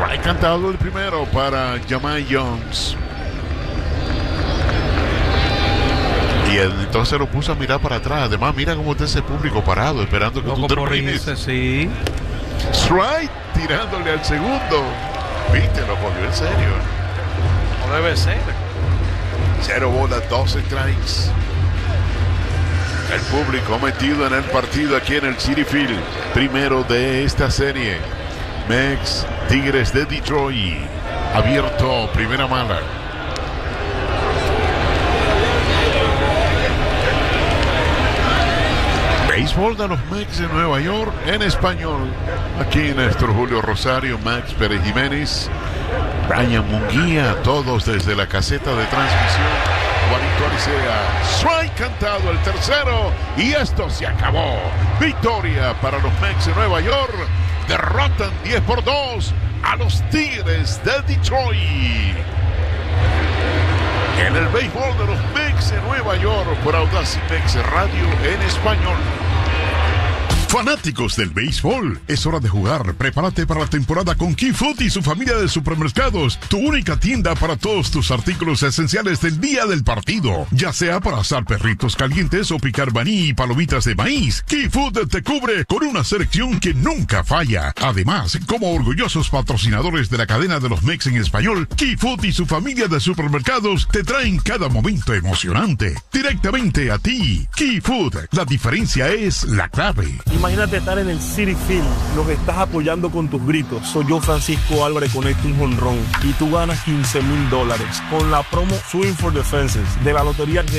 Strike cantado el primero para Jahmai Jones. Y entonces lo puso a mirar para atrás. Además, mira cómo está ese público parado, esperando que tú termines. Sí. Strike tirándole al segundo. Viste, lo cogió en serio. No debe ser. 0 bolas, 2 strikes. El público metido en el partido aquí en el Citi Field. Primero de esta serie. Mex Tigres de Detroit. Abierto, primera mala. Béisbol de los Mex de Nueva York en español. Aquí Néstor Julio Rosario, Max Pérez Jiménez, Brian Munguía, todos desde la caseta de transmisión. Juanito Aricea, strike cantado el tercero y esto se acabó. Victoria para los Mex de Nueva York. Derrotan 10-2 a los Tigres de Detroit. En el béisbol de los Mex de Nueva York por Audacy Mex Radio en español. Fanáticos del béisbol, es hora de jugar. Prepárate para la temporada con Key Food y su familia de supermercados, tu única tienda para todos tus artículos esenciales del día del partido. Ya sea para asar perritos calientes o picar maní y palomitas de maíz, Key Food te cubre con una selección que nunca falla. Además, como orgullosos patrocinadores de la cadena de los Mex en español, Key Food y su familia de supermercados te traen cada momento emocionante. Directamente a ti, Key Food, la diferencia es la clave. Imagínate estar en el Citi Field, lo que estás apoyando con tus gritos. Soy yo, Francisco Álvarez, conecto un jonrón y tú ganas $15,000 con la promo Swing for the Fences de la Lotería